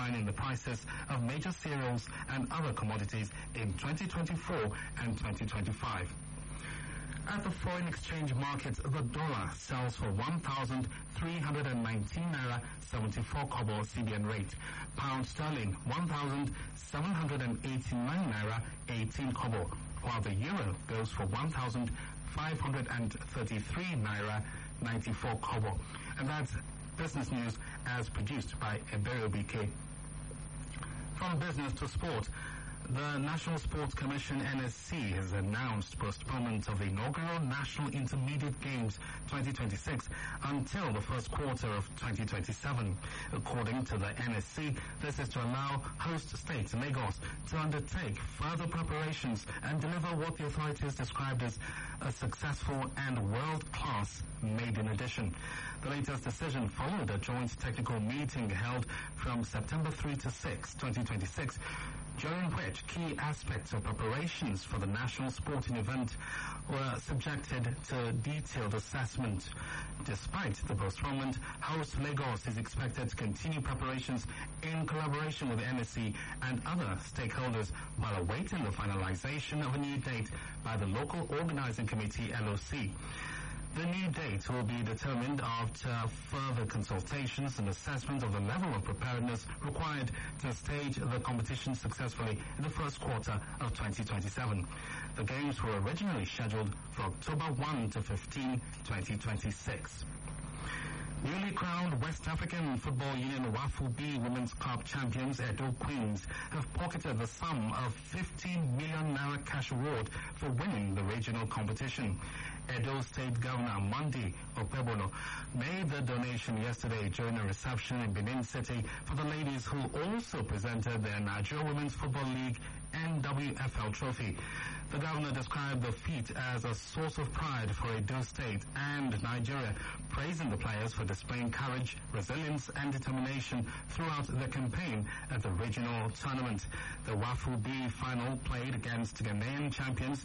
decline in the prices of major cereals and other commodities in 2024 and 2025. At the foreign exchange market, the dollar sells for 1,319 naira 74 kobo CBN rate. Pound sterling 1,789 naira 18 kobo, while the euro goes for 1,533 naira 94 kobo. And that's business news as produced by Ebere BK. From business to sport. The National Sports Commission (NSC) has announced postponement of the inaugural National Intermediate Games 2026 until the first quarter of 2027. According to the NSC, this is to allow host state Lagos to undertake further preparations and deliver what the authorities described as a successful and world-class maiden edition. The latest decision followed a joint technical meeting held from September 3 to 6, 2026, during which key aspects of preparations for the national sporting event were subjected to detailed assessment. Despite the postponement, host Lagos is expected to continue preparations in collaboration with the NSC and other stakeholders while awaiting the finalization of a new date by the local organizing committee (LOC). The new date will be determined after further consultations and assessment of the level of preparedness required to stage the competition successfully in the first quarter of 2027. The games were originally scheduled for October 1 to 15, 2026. Newly crowned West African Football Union WAFU B Women's Cup champions Edo Queens have pocketed the sum of 15 million naira cash award for winning the regional competition. Edo State Governor Monday Okpebolo made the donation yesterday during a reception in Benin City for the ladies who also presented their Nigeria Women's Football League NWFL trophy. The governor described the feat as a source of pride for Edo State and Nigeria, praising the players for displaying courage, resilience and determination throughout the campaign at the regional tournament. The WAFU B final, played against Ghanaian champions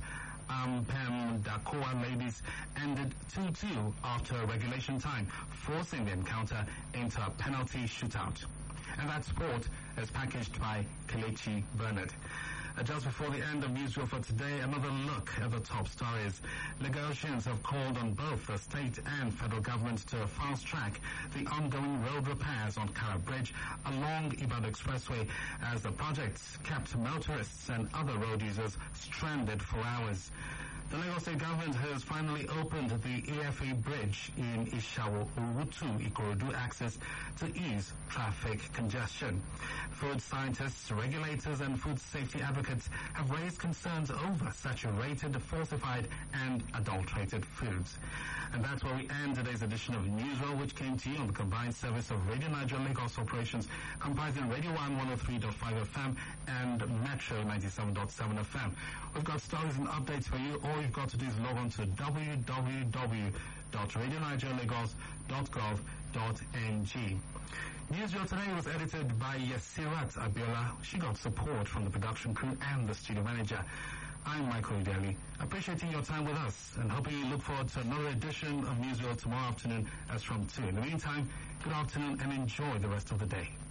Ampem Dakoa ladies, ended 2-2 after regulation time, forcing the encounter into a penalty shootout. And that sport is packaged by Kelechi Bernard. Just before the end of Newsreel for today, another look at the top stories. Lagosians have called on both the state and federal government to fast-track the ongoing road repairs on Kara Bridge along Ibadan Expressway as the projects kept motorists and other road users stranded for hours. The Lagos State government has finally opened the AFA bridge in Ishawo-Owutu Ikorodu axis to ease traffic congestion. Food scientists, regulators and food safety advocates have raised concerns over saturated, falsified and adulterated foods. And that's where we end today's edition of Newsroll, which came to you on the combined service of Radio Nigeria Lagos operations, comprising Radio 1 103.5 FM and Metro 97.7 FM. We've got stories and updates for you. All you've got to do is log on to www.radionigerialagos.gov.ng. Newsreel today was edited by Yasirat Abiola. She got support from the production crew and the studio manager. I'm Michael Udeli, appreciating your time with us and hoping you look forward to another edition of Newsreel tomorrow afternoon as from 2. In the meantime, good afternoon and enjoy the rest of the day.